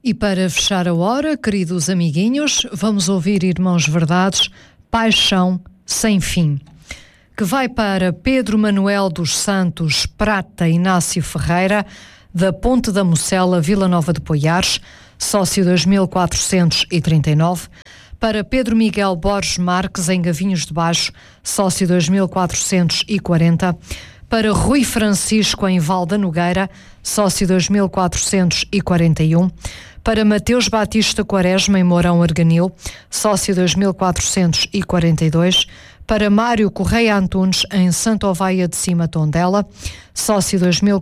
E para fechar a hora, queridos amiguinhos, vamos ouvir Irmãos Verdades, Paixão Sem Fim, que vai para Pedro Manuel dos Santos Prata Inácio Ferreira, da Ponte da Mocela, Vila Nova de Poiares, sócio 2439, para Pedro Miguel Borges Marques, em Gavinhos de Baixo, sócio 2440, para Rui Francisco, em Valda Nogueira, sócio 2441, para Mateus Batista Quaresma, em Mourão Arganil, sócio 2442, para Mário Correia Antunes, em Santa Oveia de Cima, Tondela, sócio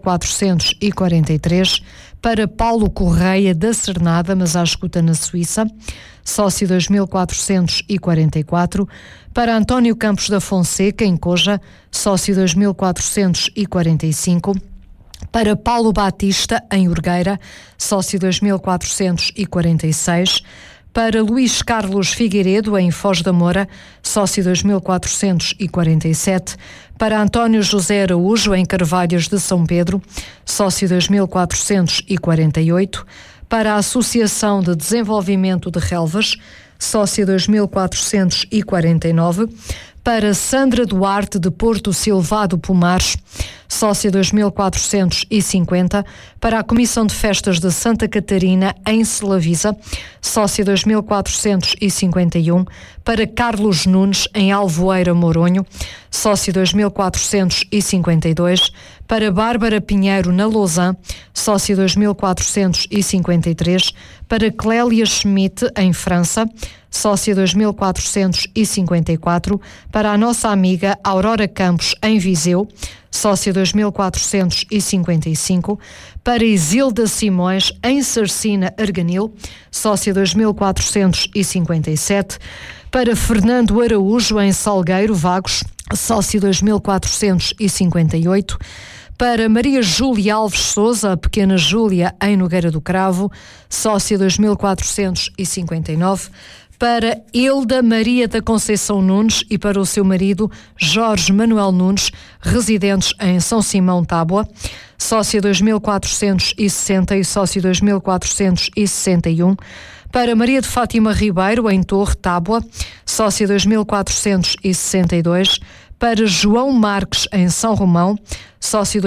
2443, para Paulo Correia da Cernada, mas à escuta na Suíça, sócio 2444, para António Campos da Fonseca, em Coja, sócio 2445, para Paulo Batista, em Urgueira, sócio 2446, para Luís Carlos Figueiredo, em Foz da Moura, sócio 2447, para António José Araújo, em Carvalhos de São Pedro, sócio 2448, para a Associação de Desenvolvimento de Relvas, sócio 2449, para Sandra Duarte de Porto Silvado Pomares, sócia 2450, para a Comissão de Festas de Santa Catarina, em Selavisa, sócia 2451, para Carlos Nunes, em Alvoeira Moronho, sócio 2452, para Bárbara Pinheiro, na Lausanne, sócia 2453, para Clélia Schmidt, em França, sócia 2454, para a nossa amiga Aurora Campos, em Viseu, sócia 2455, para Isilda Simões, em Sarcina, Arganil, sócia 2457, para Fernando Araújo, em Salgueiro, Vagos, sócio 2458, para Maria Júlia Alves Souza, a pequena Júlia, em Nogueira do Cravo, sócia 2459, para Hilda Maria da Conceição Nunes e para o seu marido Jorge Manuel Nunes, residentes em São Simão, Tábua, sócia 2460 e sócio 2461, para Maria de Fátima Ribeiro, em Torre, Tábua, sócia 2462, para João Marques, em São Romão, sócio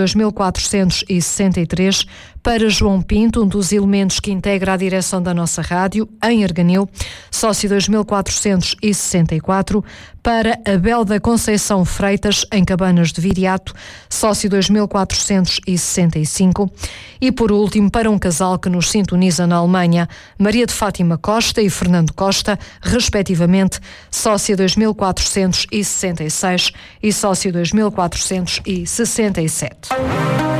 2463, para João Pinto, um dos elementos que integra a direção da nossa rádio, em Arganil, sócio 2464, para Abel da Conceição Freitas, em Cabanas de Viriato, sócio 2465, e por último, para um casal que nos sintoniza na Alemanha, Maria de Fátima Costa e Fernando Costa, respectivamente, sócio 2466 e sócio 2467.